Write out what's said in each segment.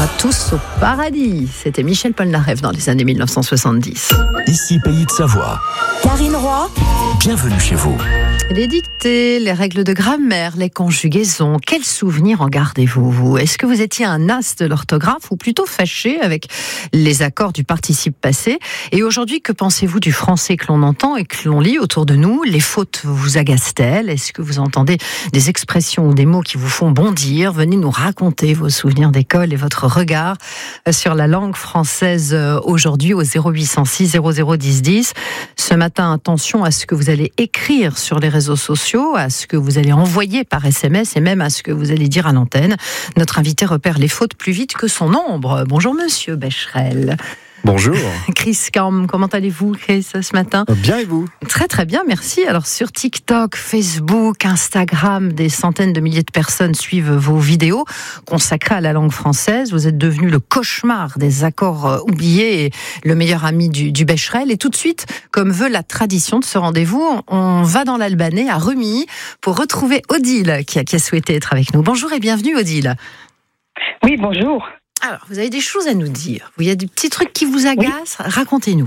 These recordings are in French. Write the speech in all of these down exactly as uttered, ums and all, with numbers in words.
ira tous au paradis. C'était Michel Polnareff dans les années dix-neuf cent soixante-dix. Ici, Pays de Savoie. Karine Roy. Bienvenue chez vous. Les dictées, les règles de grammaire, les conjugaisons, quels souvenirs en gardez-vous, vous ? Est-ce que vous étiez un as de l'orthographe ou plutôt fâché avec les accords du participe passé ? Et aujourd'hui, que pensez-vous du français que l'on entend et que l'on lit autour de nous ? Les fautes vous agacent-elles ? Est-ce que vous entendez des expressions ou des mots qui vous font bondir ? Venez nous raconter vos souvenirs d'école et votre regard sur la langue française aujourd'hui au zéro huit cent six zéro zéro dix dix. Ce matin, attention à ce que vous allez écrire sur les réseaux sociaux, à ce que vous allez envoyer par S M S et même à ce que vous allez dire à l'antenne. Notre invité repère les fautes plus vite que son ombre. Bonjour Monsieur Becherel. Bonjour. Chris Camp, comment allez-vous, Chris, ce matin ? Bien et vous ? Très très bien, merci. Alors sur TikTok, Facebook, Instagram, des centaines de milliers de personnes suivent vos vidéos consacrées à la langue française. Vous êtes devenu le cauchemar des accords oubliés et le meilleur ami du, du Becherel. Et tout de suite, comme veut la tradition de ce rendez-vous, on va dans l'Albanais, à Rumilly, pour retrouver Odile, qui a, qui a souhaité être avec nous. Bonjour et bienvenue, Odile. Oui, bonjour. Alors, vous avez des choses à nous dire. Il y a des petits trucs qui vous agacent. Oui. Racontez-nous.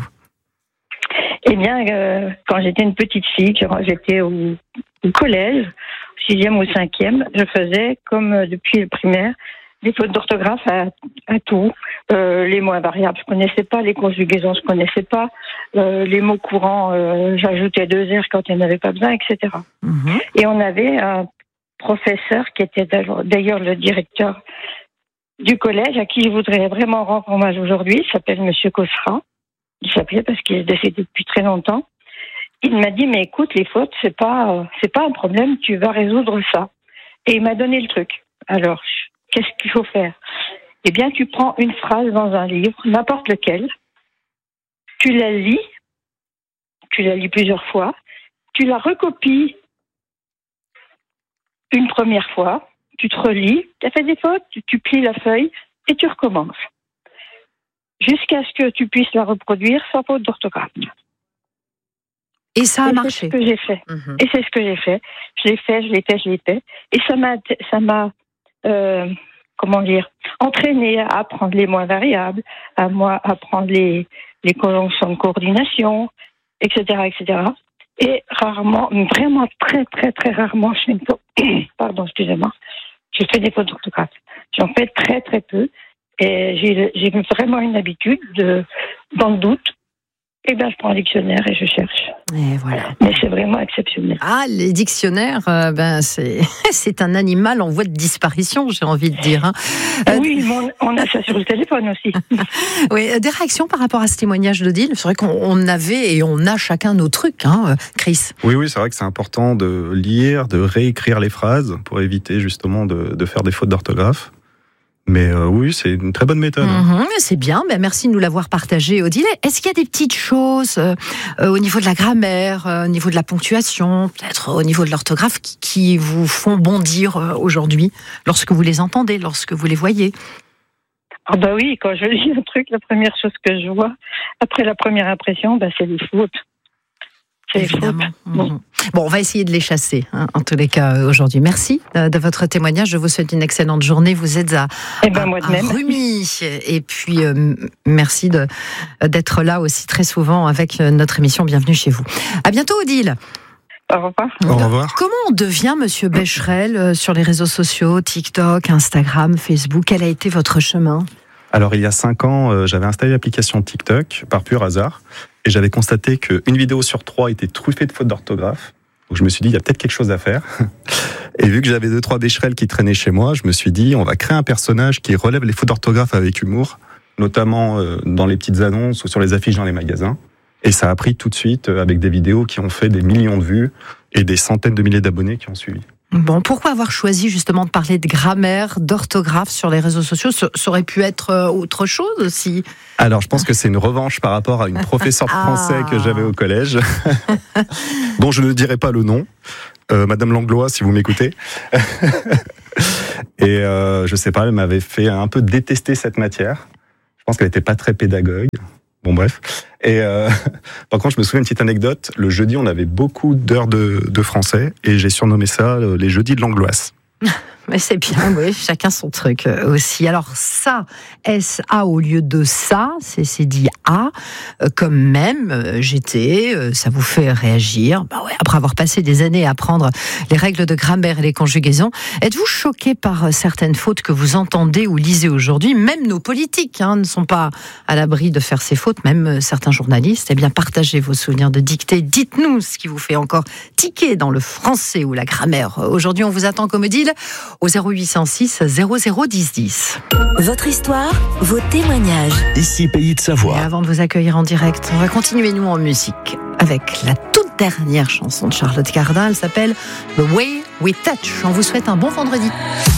Eh bien, euh, quand j'étais une petite fille, quand j'étais au, au collège, au sixième ou cinquième, je faisais, comme euh, depuis le primaire, des fautes d'orthographe à, à tout. Euh, les mots invariables, je connaissais pas. Les conjugaisons, je connaissais pas. Euh, les mots courants, euh, j'ajoutais deux R quand il n'y en avait pas besoin, et cetera. Mm-hmm. Et on avait un professeur qui était d'ailleurs le directeur du collège, à qui je voudrais vraiment rendre hommage aujourd'hui. Il s'appelle Monsieur Cosra. Il s'appelait parce qu'il est décédé depuis très longtemps. Il m'a dit, mais écoute, les fautes, c'est pas, c'est pas un problème, tu vas résoudre ça. Et il m'a donné le truc. Alors, qu'est-ce qu'il faut faire ? Eh bien, tu prends une phrase dans un livre, n'importe lequel, tu la lis, tu la lis plusieurs fois, tu la recopies une première fois, tu te relis, tu as fait des fautes, tu, tu plies la feuille et tu recommences. Jusqu'à ce que tu puisses la reproduire sans faute d'orthographe. Et ça a et marché. C'est ce que j'ai fait. Mmh. Et c'est ce que j'ai fait. Je l'ai fait, je l'ai fait, je l'ai fait. Et ça m'a, ça m'a euh, comment dire, entraîné à apprendre les mots invariables, à moi apprendre les, les conjonctions de coordination, et cetera, et cetera. Et rarement, vraiment très, très, très rarement, je fais une faute. Pardon, excusez-moi. Je fais des fautes d'orthographe. J'en fais très, très peu. Et j'ai, j'ai vraiment une habitude de, dans le doute, eh bien, je prends un dictionnaire et je cherche. Et voilà. Mais c'est vraiment exceptionnel. Ah, les dictionnaires, euh, ben, c'est, c'est un animal en voie de disparition, j'ai envie de dire. Hein. Euh, oui, mais on, on a ça sur le téléphone aussi. Oui, des réactions par rapport à ce témoignage d'Odile ? C'est vrai qu'on avait et on a chacun nos trucs, hein, Chris. Oui, oui, c'est vrai que c'est important de lire, de réécrire les phrases pour éviter justement de, de faire des fautes d'orthographe. Mais euh, oui, c'est une très bonne méthode. Mmh, c'est bien, ben merci de nous l'avoir partagé, Odile. Est-ce qu'il y a des petites choses euh, au niveau de la grammaire, euh, au niveau de la ponctuation, peut-être au niveau de l'orthographe, qui, qui vous font bondir euh, aujourd'hui, lorsque vous les entendez, lorsque vous les voyez ? Ah bah oui, quand je lis un truc, la première chose que je vois, après la première impression, bah c'est les fautes. C'est les fautes. Bon. Bon, on va essayer de les chasser, hein, en tous les cas, aujourd'hui. Merci de, de votre témoignage. Je vous souhaite une excellente journée. Vous êtes à, eh ben, moi de à, même. à Rumilly. Et puis, euh, merci de, d'être là aussi très souvent avec notre émission Bienvenue chez vous. À bientôt, Odile. Au revoir. Au revoir. Comment on devient Monsieur Becherel sur les réseaux sociaux, TikTok, Instagram, Facebook ? Quel a été votre chemin ? Alors, il y a cinq ans, euh, j'avais installé l'application TikTok par pur hasard. Et j'avais constaté qu'une vidéo sur trois était truffée de fautes d'orthographe. Donc je me suis dit, il y a peut-être quelque chose à faire. Et vu que j'avais deux, trois Becherel qui traînaient chez moi, je me suis dit, on va créer un personnage qui relève les fautes d'orthographe avec humour, notamment dans les petites annonces ou sur les affiches dans les magasins. Et ça a pris tout de suite avec des vidéos qui ont fait des millions de vues et des centaines de milliers d'abonnés qui ont suivi. Bon, pourquoi avoir choisi justement de parler de grammaire, d'orthographe sur les réseaux sociaux ? Ça aurait pu être autre chose aussi. Alors, je pense que c'est une revanche par rapport à une professeure de français ah. que j'avais au collège, dont je ne dirai pas le nom. Euh, Madame Langlois, si vous m'écoutez. Et euh, je sais pas, elle m'avait fait un peu détester cette matière. Je pense qu'elle n'était pas très pédagogue. Bon, bref. Et euh, par contre, je me souviens d'une petite anecdote. Le jeudi, on avait beaucoup d'heures de, de français et j'ai surnommé ça les jeudis de l'angloisse. Mais c'est bien, oui, chacun son truc euh, aussi. Alors ça, S A au lieu de ça, c'est, c'est dit A, euh, comme même, euh, j'étais, euh, ça vous fait réagir. Bah ouais, après avoir passé des années à apprendre les règles de grammaire et les conjugaisons, êtes-vous choqué par euh, certaines fautes que vous entendez ou lisez aujourd'hui? Même nos politiques hein, ne sont pas à l'abri de faire ces fautes, même euh, certains journalistes. Eh bien, partagez vos souvenirs de dictée. Dites-nous ce qui vous fait encore tiquer dans le français ou la grammaire. Aujourd'hui, on vous attend comme deal au zéro huit cent six zéro zéro dix dix. Votre histoire, vos témoignages. Ici Pays de Savoie. Et avant de vous accueillir en direct, on va continuer nous en musique avec la toute dernière chanson de Charlotte Cardin. Elle s'appelle The Way We Touch. On vous souhaite un bon vendredi.